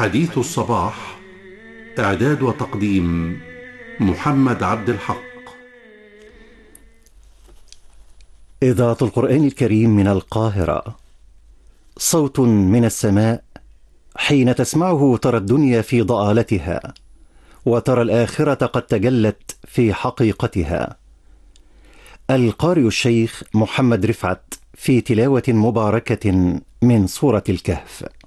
حديث الصباح. إعداد وتقديم محمد عبد الحق. إذاعة القرآن الكريم من القاهرة. صوت من السماء، حين تسمعه ترى الدنيا في ضآلتها، وترى الآخرة قد تجلت في حقيقتها. القارئ الشيخ محمد رفعت في تلاوة مباركة من سورة الكهف.